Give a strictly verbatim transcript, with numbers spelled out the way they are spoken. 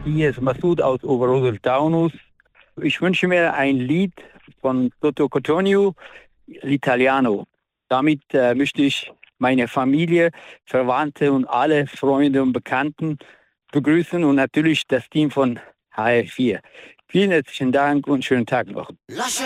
Hier ist Massoud aus Oberhosen-Taunus. Ich wünsche mir ein Lied von Toto Cutugno, L'Italiano. Damit äh, möchte ich meine Familie, Verwandte und alle Freunde und Bekannten begrüßen und natürlich das Team von H R vier. Vielen herzlichen Dank und schönen Tag noch.